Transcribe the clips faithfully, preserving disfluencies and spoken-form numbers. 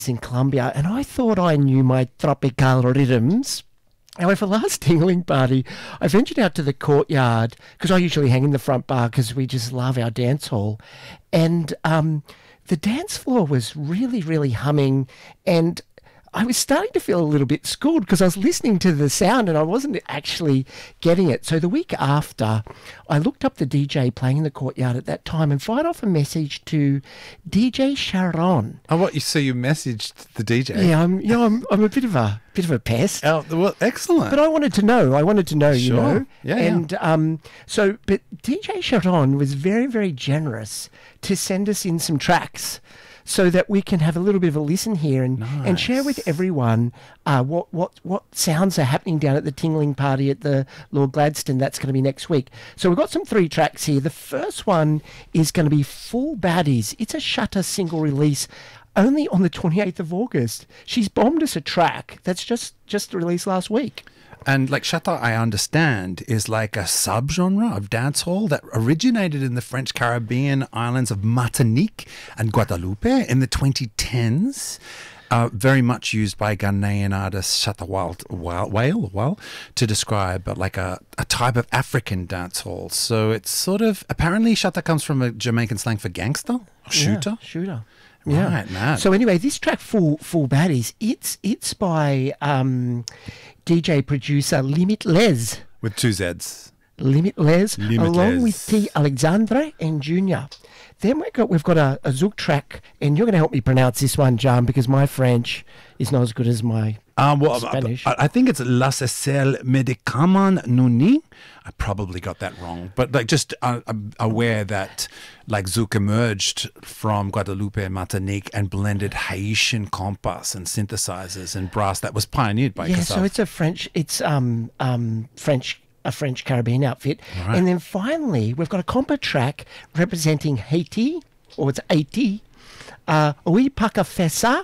in Colombia, and I thought I knew my tropical rhythms. However, last tingling party, I ventured out to the courtyard because I usually hang in the front bar because we just love our dance hall. And um, the dance floor was really, really humming, and I was starting to feel a little bit schooled because I was listening to the sound and I wasn't actually getting it. So the week after, I looked up the D J playing in the courtyard at that time and fired off a message to D J Sharon. Oh, what? You so you messaged the D J? Yeah, I'm. You know, I'm. I'm a bit of a bit of a pest. Oh, well, excellent. But I wanted to know. I wanted to know. You Sure. know. Yeah, And yeah. um, so, but D J Sharon was very, very generous to send us in some tracks, so that we can have a little bit of a listen here and, and share with Nice. everyone uh, what, what, what sounds are happening down at the tingling party at the Lord Gladstone. That's going to be next week. So we've got some three tracks here. The first one is going to be Full Baddies. It's a Shutter single release only on the twenty-eighth of August. She's bombed us a track that's just, just released last week. And like Chata, I understand, is like a subgenre of dancehall that originated in the French Caribbean islands of Martinique and Guadeloupe in the twenty tens. Uh, very much used by Ghanaian artist Shatta Wild, Wild, Whale, Whale to describe uh, like a, a type of African dancehall. So it's sort of, apparently Shatta comes from a Jamaican slang for gangster, or shooter. Yeah, shooter. Right, mad. So anyway, this track, Full Full Baddies, it's it's by um, D J producer Limitless. With two Z's. Limitless, Limitless. along with T. Alexandre and Junior. Then we've got, we've got a, a Zouk track, and you're going to help me pronounce this one, John, because my French is not as good as my Um, well, Spanish. I, I think it's La Cecile Médicament Nouni. I probably got that wrong, but like just uh, I'm aware that like Zouk emerged from Guadeloupe and Martinique and blended Haitian compas and synthesizers and brass that was pioneered by yeah, Kassav. so it's a French, it's um um French, a French Caribbean outfit. Right. And then finally, we've got a compa track representing Haiti, or it's Haiti, uh, Oui Paka Fessa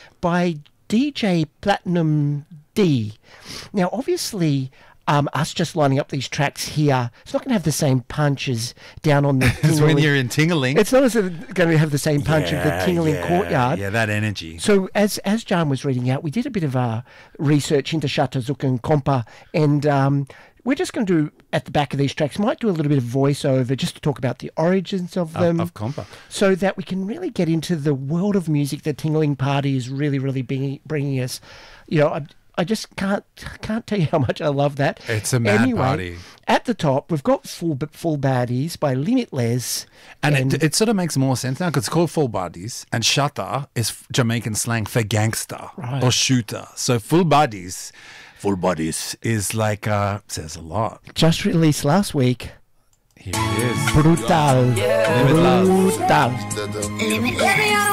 by D J Platinum D. Now, obviously, um, us just lining up these tracks here, it's not going to have the same punch as down on the Because when Tingling- you're in Tingling, It's not as going to have the same punch of the Yeah, Tingling yeah, courtyard. Yeah, that energy. So as as Jan was reading out, we did a bit of uh, research into Shatta, Zouk and Compa, and um, we're just going to do, at the back of these tracks, might do a little bit of voiceover just to talk about the origins of them. Of, of compa. So that we can really get into the world of music that Tingling Party is really, really bringing, bringing us. You know, I, I just can't can't tell you how much I love that. It's a mad anyway, party. At the top, we've got Full Full Baddies by Limitless. And, it, it sort of makes more sense now because it's called Full Bodies, and Shatta is Jamaican slang for gangster Right. or shooter. So Full Bodies, Full Bodies is like, uh, says a lot. just released last week. Here it is. Brutal. Limit Love. Brutal. Limit